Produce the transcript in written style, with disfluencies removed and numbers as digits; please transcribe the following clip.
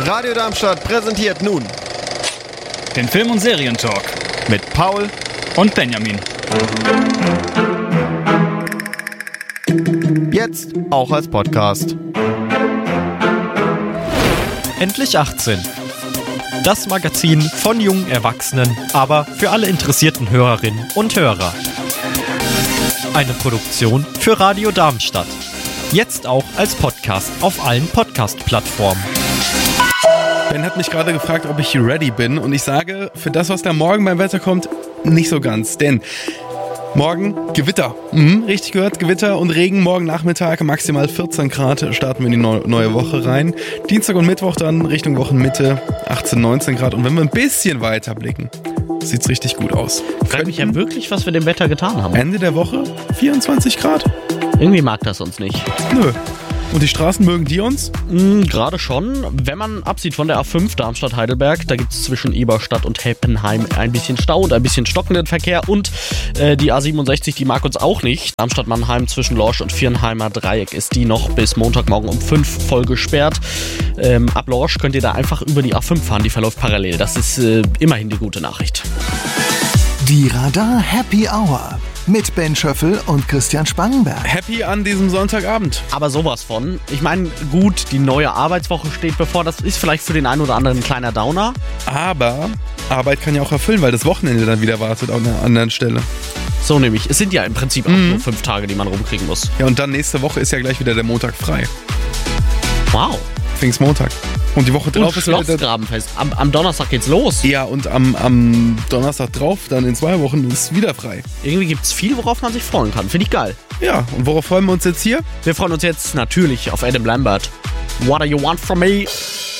Radio Darmstadt präsentiert nun den Film- und Serientalk mit Paul und Benjamin. Jetzt auch als Podcast. Endlich 18. Das Magazin von jungen Erwachsenen, aber für alle interessierten Hörerinnen und Hörer. Eine Produktion für Radio Darmstadt. Jetzt auch als Podcast auf allen Podcast-Plattformen. Ben hat mich gerade gefragt, ob ich ready bin, und ich sage, für das, was da morgen beim Wetter kommt, nicht so ganz, denn morgen Gewitter. Richtig gehört, Gewitter und Regen. Morgen Nachmittag maximal 14 Grad starten wir in die neue Woche rein. Dienstag und Mittwoch dann Richtung Wochenmitte 18, 19 Grad. Und wenn wir ein bisschen weiter blicken, sieht's richtig gut aus. Ich frage mich ja wirklich, was wir dem Wetter getan haben. Ende der Woche 24 Grad. Irgendwie mag das uns nicht. Nö. Und die Straßen mögen die uns? Gerade schon. Wenn man absieht von der A5 Darmstadt-Heidelberg, da gibt es zwischen Eberstadt und Heppenheim ein bisschen Stau und ein bisschen stockenden Verkehr. Und die A67, die mag uns auch nicht. Darmstadt-Mannheim zwischen Lorsch und Viernheimer Dreieck ist die noch bis Montagmorgen um 5 voll gesperrt. Ab Lorsch könnt ihr da einfach über die A5 fahren, die verläuft parallel. Das ist immerhin die gute Nachricht. Die Radar Happy Hour mit Ben Schöffel und Christian Spangenberg. Happy an diesem Sonntagabend. Aber sowas von. Ich meine, gut, die neue Arbeitswoche steht bevor. Das ist vielleicht für den einen oder anderen ein kleiner Downer. Aber Arbeit kann ja auch erfüllen, weil das Wochenende dann wieder wartet an einer anderen Stelle. So nämlich. Es sind ja im Prinzip auch nur 5 Tage, die man rumkriegen muss. Ja, und dann nächste Woche ist ja gleich wieder der Montag frei. Wow. Pfingstmontag. Und die Woche Und drauf ist wieder Schlossgrabenfest. Am Donnerstag geht's los. Ja, und am Donnerstag drauf, dann in 2 Wochen, ist wieder frei. Irgendwie gibt's viel, worauf man sich freuen kann. Finde ich geil. Ja, und worauf freuen wir uns jetzt hier? Wir freuen uns jetzt natürlich auf Adam Lambert. What do you want from me?